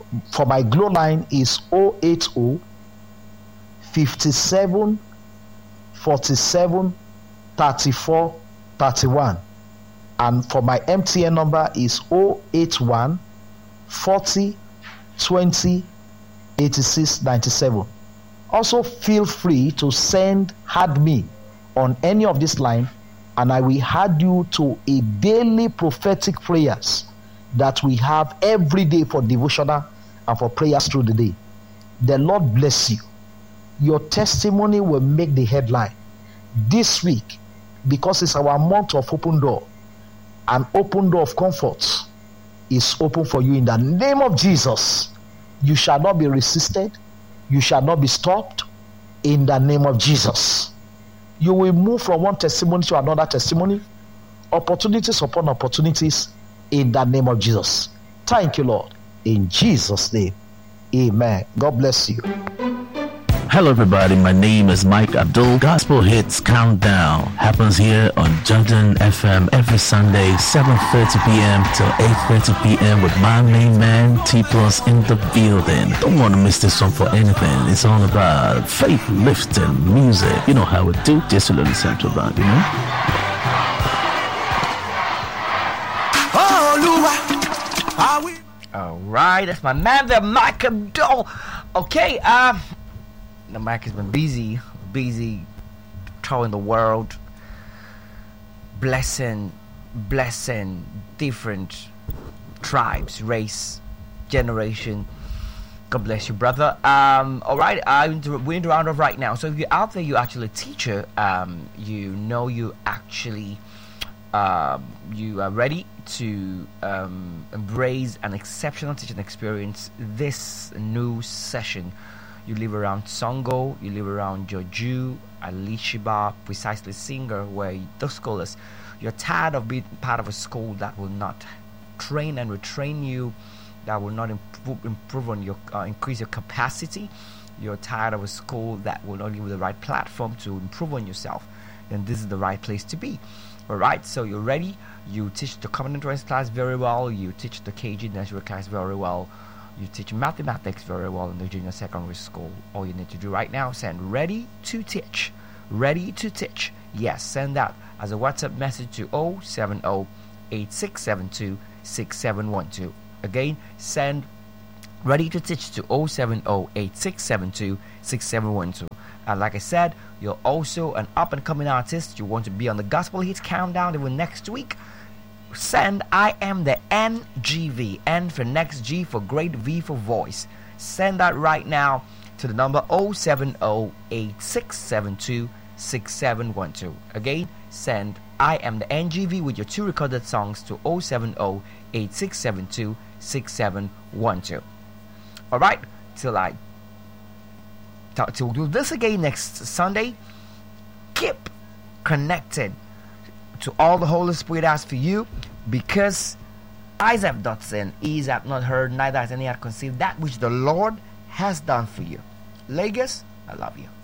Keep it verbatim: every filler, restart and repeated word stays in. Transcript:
For my Glow line is oh eight oh, fifty-seven, forty-seven, thirty-four, thirty-one. And for my M T N number is oh eight one, forty, twenty, eighty-six, ninety-seven. Also feel free to send "Add me" on any of this line, and I will add you to a daily prophetic prayers that we have every day for devotional and for prayers through the day. The Lord bless you. Your testimony will make the headline this week, because it's our month of open door. An open door of comfort is open for you in the name of Jesus. You shall not be resisted. You shall not be stopped in the name of Jesus. You will move from one testimony to another testimony, opportunities upon opportunities in the name of Jesus. Thank you, Lord. In Jesus' name, amen. God bless you. Hello everybody, my name is Mike Abdul. Gospel Hits Countdown happens here on Jordan F M every Sunday, seven thirty p.m. till eight thirty p.m. with my main man, T Plus, in the building. Don't want to miss this one for anything. It's all about faith-lifting music. You know how we do, just a little central band, you know? All right, that's my man there, Mike Abdul. Okay, um... the Mike has been busy, busy touring the world, blessing, blessing different tribes, race, generation. God bless you, brother. Um, all right, I'm we're in the round of right now. So if you're out there, you're actually a teacher. Um, you know you actually, um, you are ready to um, embrace an exceptional teaching experience. This new session. You live around Songo, you live around Joju, Alishiba, precisely Singer, where those scholars, you're tired of being part of a school that will not train and retrain you, that will not improve, improve on your, uh, increase your capacity. You're tired of a school that will not give you the right platform to improve on yourself. Then this is the right place to be. All right, so you're ready. You teach the common interest class very well. You teach the K G nursery class very well. You teach mathematics very well in the junior secondary school. All you need to do right now, send "ready to teach." Ready to teach. Yes, send that as a WhatsApp message to oh seven oh, eight six seven two, six seven one two. Again, send "ready to teach" to oh seven oh, eight six seven two, six seven one two. And like I said, you're also an up-and-coming artist. You want to be on the Gospel Hits Countdown even next week. Send "I am the N G V." N for next, G for great, V for voice. Send that right now to the number oh seven oh, eight six seven two, six seven one two. Again, send "I am the N G V" with your two recorded songs to oh seven oh, eight six seven two, six seven one two. Alright, till I t- till do this again next Sunday. Keep connected to all the Holy Spirit has for you, because eyes have not seen, ears have not heard, neither has any heart conceived that which the Lord has done for you. Lagos, I love you.